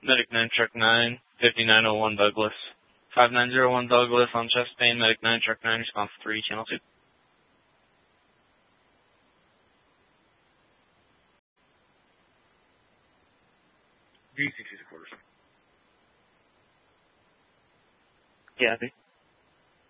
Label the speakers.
Speaker 1: Medic 9, Truck 9, 5901 Douglas. 5901 Douglas on chest pain, Medic 9, Truck 9, response 3, channel 2.
Speaker 2: D66 quarters.
Speaker 1: Yeah, I think.